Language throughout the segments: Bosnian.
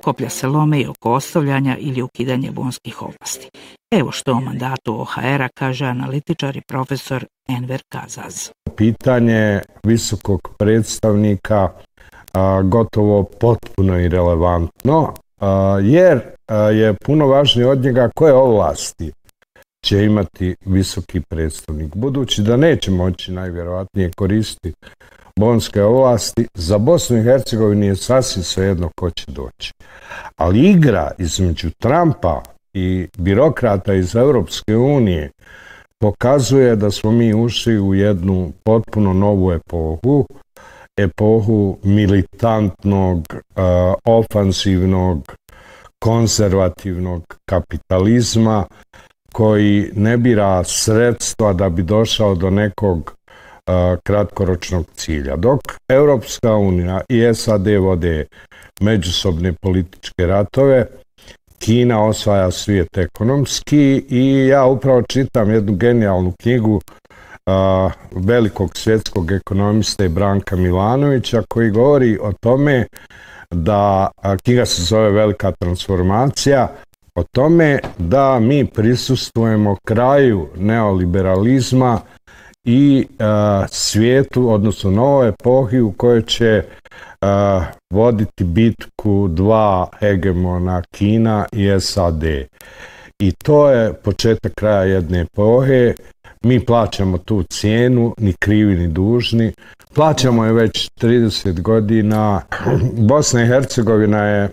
koplja se lome i oko ostavljanja ili ukidanja bonskih oblasti. Evo što o mandatu OHR-a kaže analitičar i profesor Enver Kazaz. Pitanje visokog predstavnika gotovo potpuno irelevantno, jer je puno važnije od njega koje ovlasti će imati visoki predstavnik. Budući da neće moći najvjerojatnije koristiti bonske ovlasti, za Bosnu i Hercegovinu je sasvim svejedno ko će doći. Ali igra između Trumpa i birokrata iz Europske unije pokazuje da smo mi ušli u jednu potpuno novu epohu militantnog, ofansivnog, konzervativnog kapitalizma koji ne bira sredstva da bi došao do nekog kratkoročnog cilja. Dok Europska unija i SAD vode međusobne političke ratove, Kina osvaja svijet ekonomski i ja upravo čitam jednu genijalnu knjigu velikog svjetskog ekonomiste Branka Milanovića koji govori o tome da, knjiga se zove Velika transformacija, o tome da mi prisustvujemo kraju neoliberalizma i svijetu, odnosno novoj epohi u kojoj će voditi bitku dva hegemona, Kina i SAD. I to je početak kraja jedne epohe. Mi plaćamo tu cijenu, ni krivi ni dužni. Plaćamo je već 30 godina. Bosna i Hercegovina je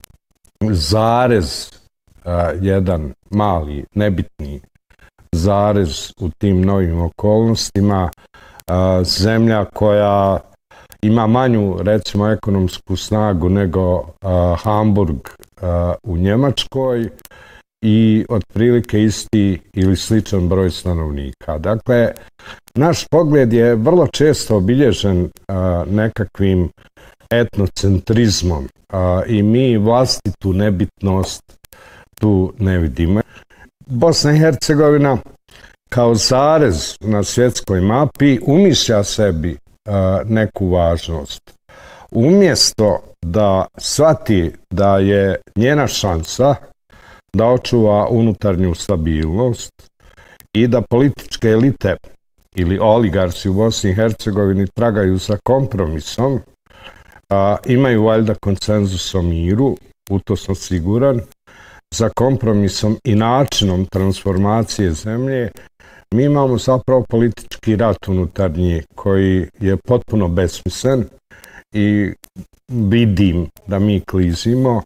zarez, jedan mali, nebitni zarez u tim novim okolnostima. Zemlja koja ima manju, recimo, ekonomsku snagu nego Hamburg u Njemačkoj i otprilike isti ili sličan broj stanovnika. Dakle, naš pogled je vrlo često obilježen nekakvim etnocentrizmom i mi vlastitu nebitnost tu ne vidimo. Bosna i Hercegovina kao zarez na svjetskoj mapi umišlja sebi neku važnost. Umjesto da shvati da je njena šansa da očuva unutarnju stabilnost i da političke elite ili oligarsi u Bosni i Hercegovini tragaju za kompromisom, imaju valjda konsenzus o miru, u to sam siguran, za kompromisom i načinom transformacije zemlje, mi imamo zapravo politički rat unutarnji koji je potpuno besmislen i vidim da mi klizimo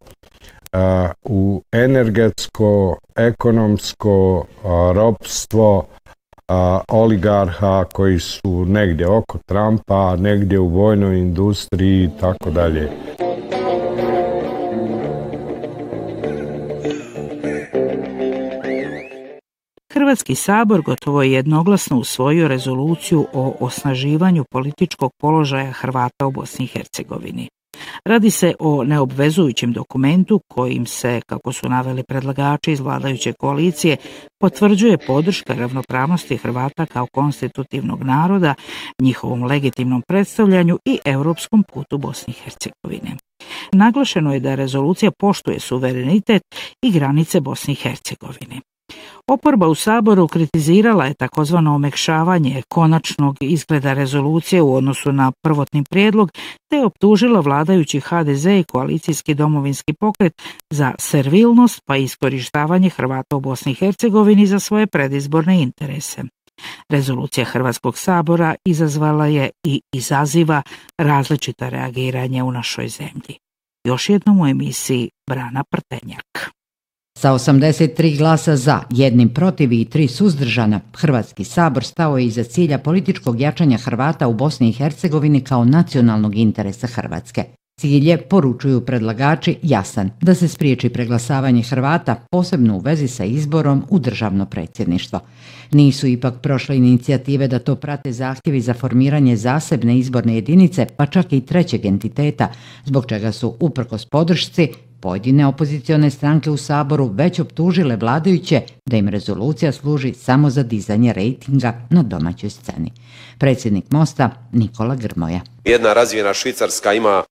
u energetsko, ekonomsko ropstvo oligarha koji su negdje oko Trumpa, negdje u vojnoj industriji i tako dalje. Hrvatski sabor gotovo je jednoglasno usvojio rezoluciju o osnaživanju političkog položaja Hrvata u Bosni i Hercegovini. Radi se o neobvezujućem dokumentu kojim se, kako su naveli predlagači iz vladajuće koalicije, potvrđuje podrška ravnopravnosti Hrvata kao konstitutivnog naroda, njihovom legitimnom predstavljanju i europskom putu Bosne i Hercegovine. Naglašeno je da rezolucija poštuje suverenitet i granice Bosne i Hercegovine. Oporba u Saboru kritizirala je takozvano omekšavanje konačnog izgleda rezolucije u odnosu na prvotni prijedlog, te je optužila vladajući HDZ i koalicijski domovinski pokret za servilnost pa i iskorištavanje Hrvata u Bosni i Hercegovini za svoje predizborne interese. Rezolucija Hrvatskog sabora izazvala je i izaziva različita reagiranja u našoj zemlji. Još jednom u emisiji Brana Prtenjak. Sa 83 glasa za, 1 protiv i 3 suzdržana, Hrvatski sabor stao je iza cilja političkog jačanja Hrvata u Bosni i Hercegovini kao nacionalnog interesa Hrvatske. Cilj je, poručuju predlagači, jasan, da se spriječi preglasavanje Hrvata, posebno u vezi sa izborom u državno predsjedništvo. Nisu ipak prošle inicijative da to prate zahtjevi za formiranje zasebne izborne jedinice, pa čak i trećeg entiteta, zbog čega su, uprkos podršci, pojedine opozicione stranke u Saboru već optužile vladajuće da im rezolucija služi samo za dizanje rejtinga na domaćoj sceni. Predsjednik Mosta Nikola Grmoja. Jedna razvijena Švicarska ima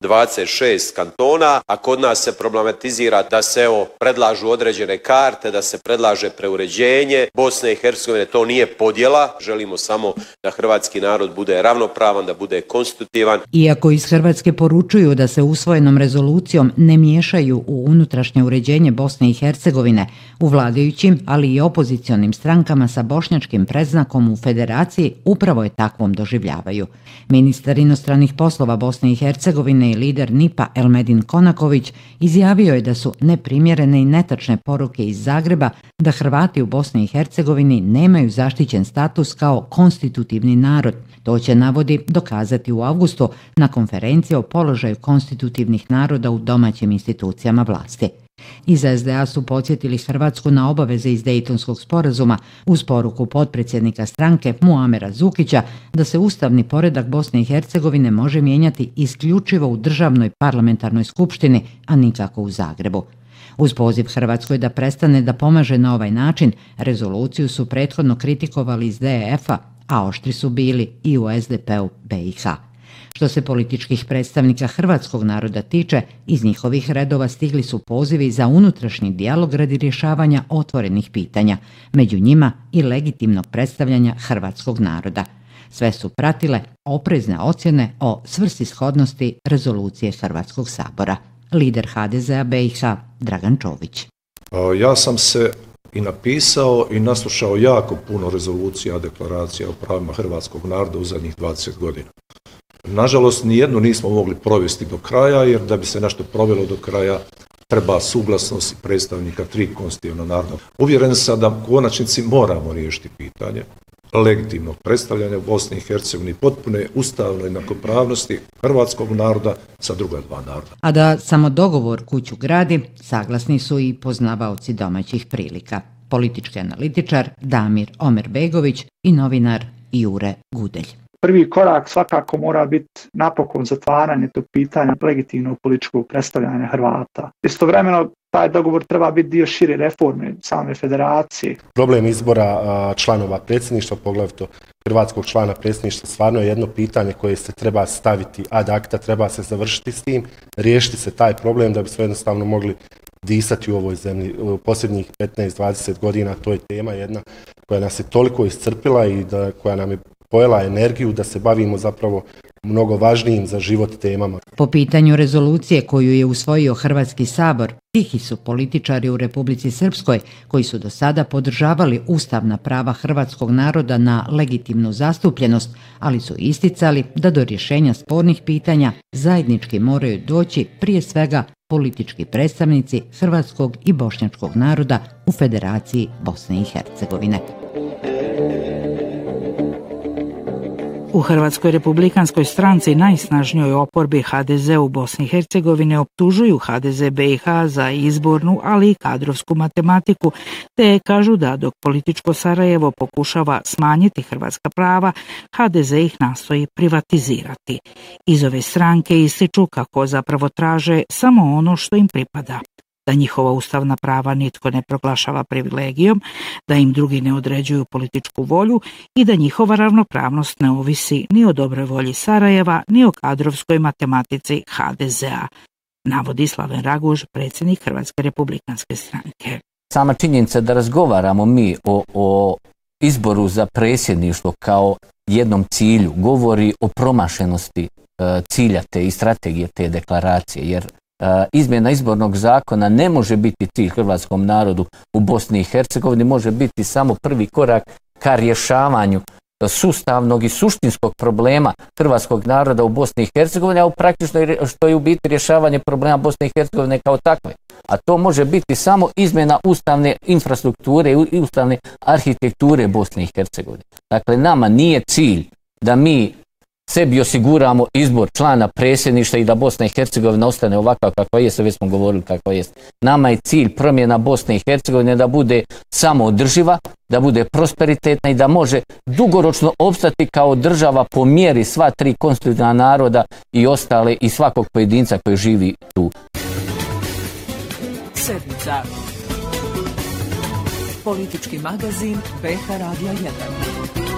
26 kantona, a kod nas se problematizira da se predlažu određene karte, da se predlaže preuređenje Bosne i Hercegovine. To nije podjela, želimo samo da hrvatski narod bude ravnopravan, da bude konstitutivan. Iako iz Hrvatske poručuju da se usvojenom rezolucijom ne miješaju u unutrašnje uređenje Bosne i Hercegovine, u vladajućim, ali i opozicionim strankama sa bošnjačkim predznakom u federaciji upravo je takvom doživljavaju. Ministar inostranih poslova Bosne i Hercegovine i lider NIP-a Elmedin Konaković izjavio je da su neprimjerene i netačne poruke iz Zagreba da Hrvati u Bosni i Hercegovini nemaju zaštićen status kao konstitutivni narod. To će, navodi, dokazati u avgustu na konferenciji o položaju konstitutivnih naroda u domaćim institucijama vlasti. Iz SDA su podsjetili Hrvatsku na obaveze iz Dejtonskog sporazuma uz poruku potpredsjednika stranke Muamera Zukića da se ustavni poredak Bosne i Hercegovine može mijenjati isključivo u državnoj parlamentarnoj skupštini, a nikako u Zagrebu. Uz poziv Hrvatskoj da prestane da pomaže na ovaj način, rezoluciju su prethodno kritikovali iz DEF-a, a oštri su bili i u SDP-u BiH. Što se političkih predstavnika hrvatskog naroda tiče, iz njihovih redova stigli su pozivi za unutrašnji dijalog radi rješavanja otvorenih pitanja, među njima i legitimnog predstavljanja hrvatskog naroda. Sve su pratile oprezne ocjene o svrsishodnosti rezolucije Hrvatskog sabora. Lider HDZ-a BiH Dragan Čović. Ja sam se i napisao i naslušao jako puno rezolucija, deklaracija o pravima hrvatskog naroda u zadnjih 20 godina. Nažalost, nijednu nismo mogli provesti do kraja, jer da bi se nešto provelo do kraja treba suglasnost predstavnika 3 konstitutivna naroda. Uvjeren sam da u konačnici moramo riješiti pitanje legitimnog predstavljanja u Bosni i Hercegovini, potpune ustavnoj jednakopravnosti hrvatskog naroda sa druga 2 naroda. A da samo dogovor kuću gradi, saglasni su i poznavaoci domaćih prilika. Politički analitičar Damir Omerbegović i novinar Jure Gudelj. Prvi korak svakako mora biti napokon zatvaranje tog pitanja legitimnog političkog predstavljanja Hrvata. Istovremeno, taj dogovor treba biti dio šire reforme same federacije. Problem izbora članova predsjedništva, poglavito hrvatskog člana predsjedništva, stvarno je jedno pitanje koje se treba staviti ad acta, treba se završiti s tim, riješiti se taj problem da bi se jednostavno mogli disati u ovoj zemlji. U posljednjih 15-20 godina to je tema jedna koja nas je toliko iscrpila i koja nam je pojela energiju da se bavimo zapravo mnogo važnijim za život temama. Po pitanju rezolucije koju je usvojio Hrvatski sabor, tihi su političari u Republici Srpskoj koji su do sada podržavali ustavna prava hrvatskog naroda na legitimnu zastupljenost, ali su isticali da do rješenja spornih pitanja zajednički moraju doći prije svega politički predstavnici hrvatskog i bošnjačkog naroda u Federaciji Bosne i Hercegovine. U Hrvatskoj republikanskoj stranci, najsnažnijoj oporbi HDZ u Bosni i Hercegovine, optužuju HDZ BiH za izbornu, ali i kadrovsku matematiku, te kažu da dok političko Sarajevo pokušava smanjiti hrvatska prava, HDZ ih nastoji privatizirati. Iz ove stranke ističu kako zapravo traže samo ono što im pripada, da njihova ustavna prava nitko ne proglašava privilegijom, da im drugi ne određuju političku volju i da njihova ravnopravnost ne ovisi ni o dobroj volji Sarajeva, ni o kadrovskoj matematici HDZ-a, navodi Slaven Raguž, predsjednik Hrvatske republikanske stranke. Sama činjenica da razgovaramo mi o izboru za predsjedništvo kao jednom cilju govori o promašenosti cilja te i strategije te deklaracije, jer izmjena izbornog zakona ne može biti cilj hrvatskom narodu u Bosni i Hercegovini, može biti samo prvi korak ka rješavanju sustavnog i suštinskog problema hrvatskog naroda u Bosni i Hercegovini, a praktično što je u biti rješavanje problema Bosne i Hercegovine kao takve. A to može biti samo izmjena ustavne infrastrukture i ustavne arhitekture Bosne i Hercegovine. Dakle, nama nije cilj da mi sebi osiguramo izbor člana predsjedništva i da Bosna i Hercegovina ostane ovakva kakva je, već smo govorili kakva je. Nama je cilj promjena Bosne i Hercegovine da bude samoodrživa, da bude prosperitetna i da može dugoročno opstati kao država po mjeri sva 3 konstitutivna naroda i ostale i svakog pojedinca koji živi tu. Sedmica. Politički magazin BiH Radija 1.